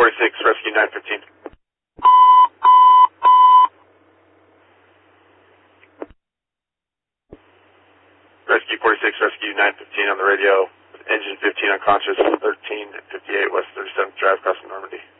46, Rescue 915. Rescue 46, Rescue 915 on the radio. Engine 15 unconscious, 1358 West 37th Drive, crossing Normandy.